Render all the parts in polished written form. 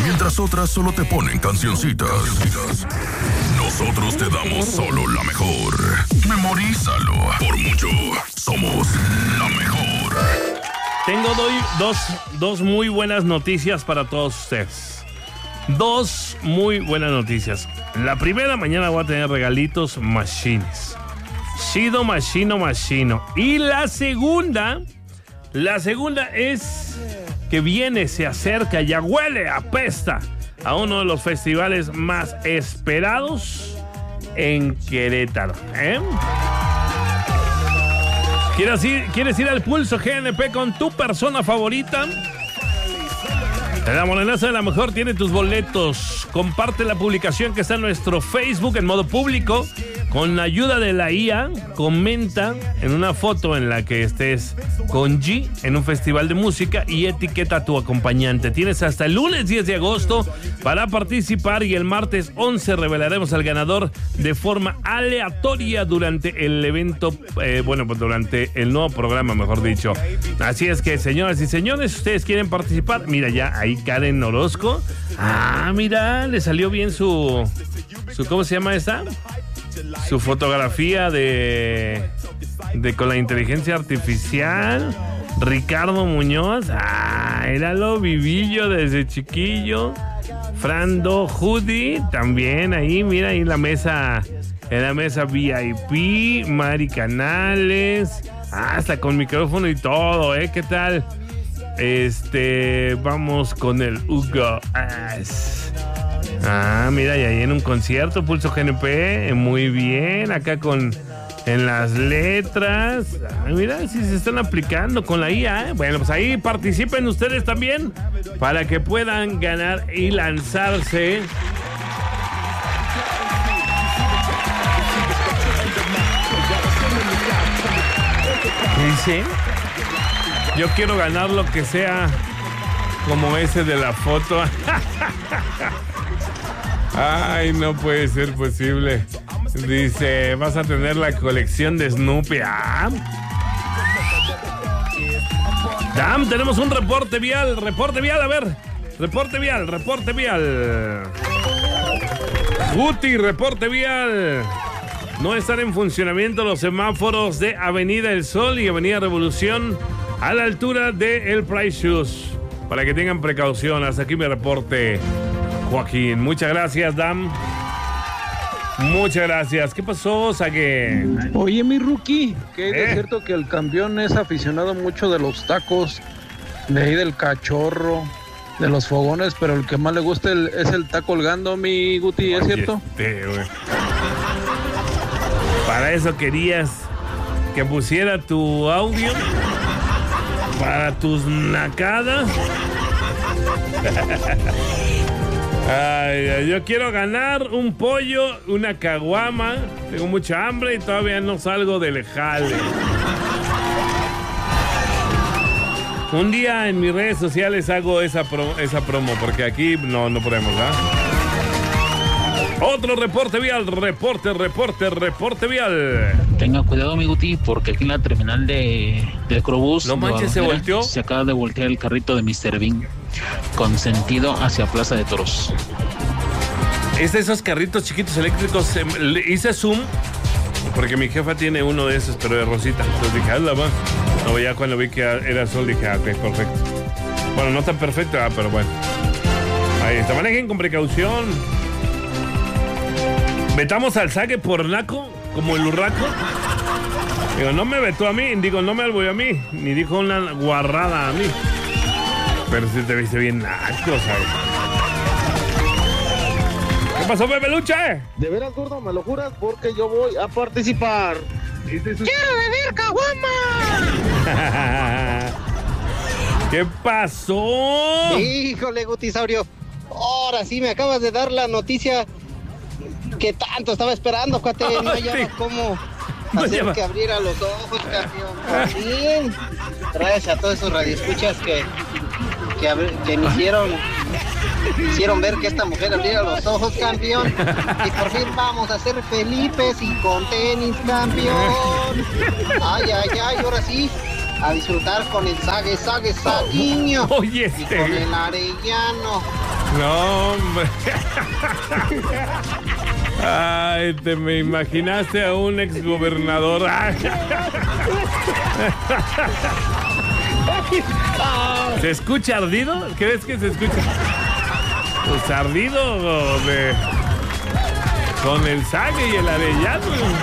Mientras otras solo te ponen cancioncitas. Nosotros te damos solo la mejor. Memorízalo. Por mucho, somos la mejor. Tengo dos muy buenas noticias para todos ustedes. Dos muy buenas noticias. La primera, mañana voy a tener regalitos machines. Chido machino. Y la segunda es que viene, se acerca, ya huele, apesta a uno de los festivales más esperados en Querétaro. ¿Quieres ir al Pulso GNP con tu persona favorita? La Morenaza de la Mejor tiene tus boletos. Comparte la publicación que está en nuestro Facebook en modo público. Con la ayuda de la IA, comenta en una foto en la que estés con G en un festival de música y etiqueta a tu acompañante. Tienes hasta el lunes 10 de agosto para participar y el martes 11 revelaremos al ganador de forma aleatoria durante el evento, durante el nuevo programa, mejor dicho. Así es que, señoras y señores, ustedes quieren participar. Mira, ya ahí Karen Orozco. Mira, le salió bien su ¿cómo se llama esta? Su fotografía de con la inteligencia artificial. Ricardo Muñoz, era lo vivillo desde chiquillo. Frando Judy, también ahí, mira, ahí en la mesa VIP. Mari Canales, hasta con micrófono y todo, ¿qué tal? Vamos con el Hugo As. Mira, y ahí en un concierto, Pulso GNP, muy bien, acá en las letras. Mira, si se están aplicando con la IA, Bueno, pues ahí participen ustedes también para que puedan ganar y lanzarse. ¿Qué dice? Yo quiero ganar lo que sea como ese de la foto. Ay, no puede ser posible. Dice, vas a tener la colección de Snoopy. Dam, tenemos un reporte vial, a ver. Reporte vial. Guti, reporte vial. No están en funcionamiento los semáforos de Avenida El Sol y Avenida Revolución a la altura de El Price Shoes. Para que tengan precaución. Hasta aquí mi reporte, Joaquín. Muchas gracias, Dam. Muchas gracias. ¿Qué pasó, Sague? Oye, mi rookie, que es cierto que el campeón es aficionado mucho de los tacos, de ahí del cachorro, de los fogones, pero el que más le gusta es el taco colgando, mi Guti, ¿es cierto? Para eso querías que pusiera tu audio para tus nacadas. Yo quiero ganar un pollo, una caguama. Tengo mucha hambre y todavía no salgo del jale. Un día en mis redes sociales hago esa promo, porque aquí no podemos, Otro reporte vial, reporte vial. Tenga cuidado, mi Guti, porque aquí en la terminal del Crobús... No manches, ¿se volteó? Se acaba de voltear el carrito de Mr. Bean con sentido hacia Plaza de Toros. Es de esos carritos chiquitos eléctricos. Hice zoom porque mi jefa tiene uno de esos, pero de rosita. Entonces dije, va. No, ya cuando vi que era azul dije, ok, perfecto. Bueno, no tan perfecto, pero bueno. Ahí está, manejen con precaución. ¿Vetamos al Sague por naco? Como el urraco. Digo, no me vetó a mí, no me albuyó a mí, ni dijo una guarrada a mí. Pero si te viste bien naco, ¿sabes? ¿Qué pasó, Pepe Lucha? De veras, gordo, me lo juras, porque yo voy a participar. ¡Quiero beber caguama! ¿Qué pasó? Híjole, Gutisaurio. Ahora sí me acabas de dar la noticia que tanto estaba esperando, cuate. No hallaba cómo hacer que abriera los ojos, campeón. Por fin. Gracias a todos esos radioescuchas que me hicieron ver que esta mujer abriera los ojos, campeón. Y por fin vamos a ser Felipes y con tenis, campeón. Ay, ahora sí. A disfrutar con el saguiño. Oye, y con el arellano. No, hombre. Ay, te me imaginaste a un exgobernador. ¿Se escucha ardido? ¿Crees que se escucha? Pues ardido con el Sague y el Arellano.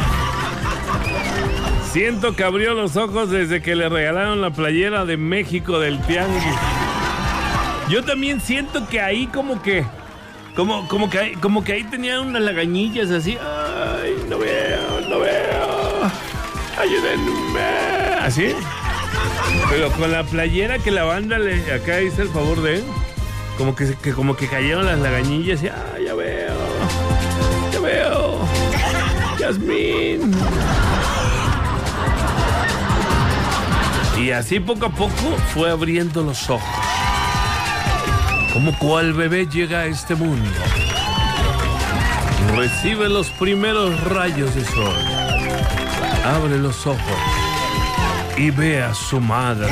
Siento que abrió los ojos desde que le regalaron la playera de México del Tianguis. Yo también siento que ahí como que ahí tenían unas lagañillas así. Ay, no veo. Ayúdenme. ¿Así? Pero con la playera que la banda acá hizo el favor de él. Como que cayeron las lagañillas y ya veo. Yasmín. Y así poco a poco fue abriendo los ojos. Como cual bebé llega a este mundo. Recibe los primeros rayos de sol. Abre los ojos y ve a su madre.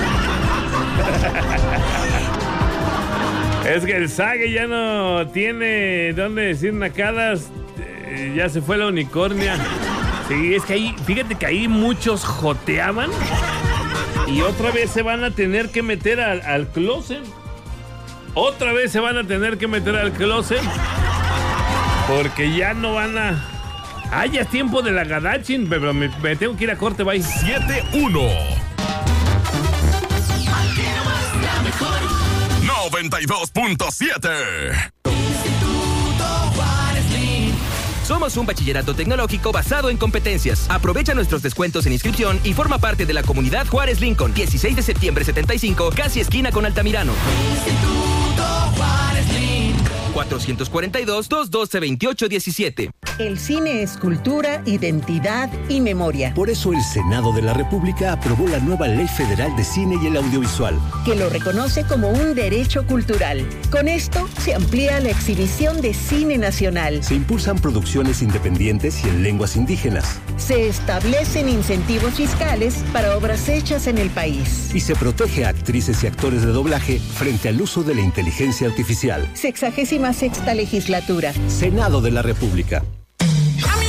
Es que el Sague ya no tiene dónde decir nacadas. Ya se fue la unicornia. Sí, es que ahí, fíjate que ahí muchos joteaban. Y otra vez se van a tener que meter al closet. Otra vez se van a tener que meter al closet. Porque ya no van a... ya es tiempo de la gadachin, pero me tengo que ir a corte, bye. 7-1. 92.7. Somos un bachillerato tecnológico basado en competencias. Aprovecha nuestros descuentos en inscripción y forma parte de la comunidad Juárez Lincoln. 16 de septiembre 75, casi esquina con Altamirano. Instituto Juárez Lincoln. 442-212-2817. El cine es cultura, identidad y memoria. Por eso el Senado de la República aprobó la nueva Ley Federal de Cine y el Audiovisual, que lo reconoce como un derecho cultural. Con esto se amplía la exhibición de cine nacional. Se impulsan producciones independientes y en lenguas indígenas. Se establecen incentivos fiscales para obras hechas en el país. Y se protege a actrices y actores de doblaje frente al uso de la inteligencia artificial. 66ª legislatura. Senado de la República.